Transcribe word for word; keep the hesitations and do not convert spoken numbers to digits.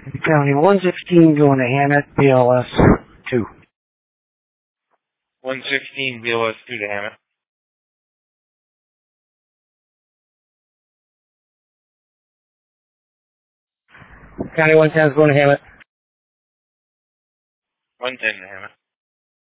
County one sixteen going to Hammett, B L S two. one sixteen B L S two to Hammett. County one ten is going to Hammett. one ten to Hammett.